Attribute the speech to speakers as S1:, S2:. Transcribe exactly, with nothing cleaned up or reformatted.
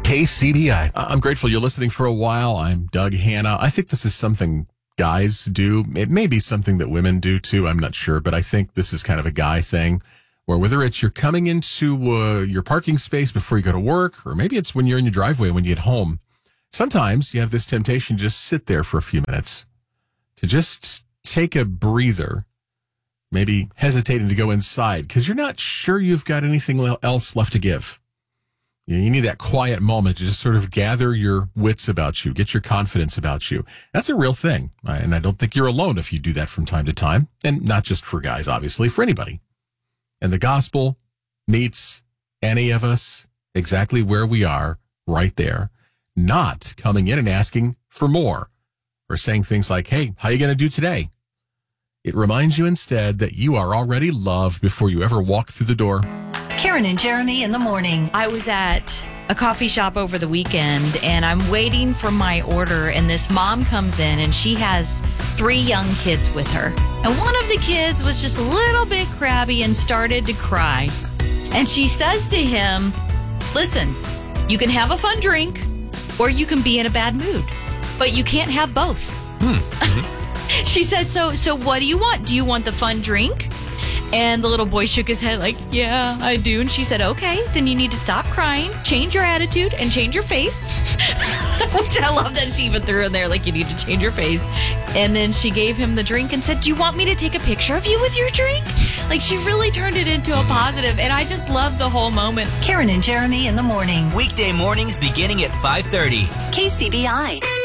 S1: K C B I.
S2: I'm grateful you're listening for a while. I'm Doug Hanna. I think this is something guys do. It may be something that women do too. I'm not sure, but I think this is kind of a guy thing where whether it's you're coming into uh, your parking space before you go to work, or maybe it's when you're in your driveway when you get home. Sometimes you have this temptation to just sit there for a few minutes, to just take a breather, maybe hesitating to go inside because you're not sure you've got anything else left to give. You need that quiet moment to just sort of gather your wits about you, get your confidence about you. That's a real thing. And I don't think you're alone if you do that from time to time. And not just for guys, obviously, for anybody. And the gospel meets any of us exactly where we are, right there, not coming in and asking for more or saying things like, hey, how are you going to do today? It reminds you instead that you are already loved before you ever walk through the door.
S3: Karen and Jeremy in the morning.
S4: I was at a coffee shop over the weekend and I'm waiting for my order, and this mom comes in and she has three young kids with her. And one of the kids was just a little bit crabby and started to cry. And she says to him, listen, you can have a fun drink or you can be in a bad mood, but you can't have both.
S2: Hmm.
S4: She said, so, so what do you want? Do you want the fun drink? And the little boy shook his head like, yeah, I do. And she said, okay, then you need to stop crying, change your attitude, and change your face. Which I love that she even threw in there, like, you need to change your face. And then she gave him the drink and said, do you want me to take a picture of you with your drink? Like, she really turned it into a positive, and I just love the whole moment.
S3: Karen and Jeremy in the morning.
S5: Weekday mornings beginning at five thirty.
S3: K C B I.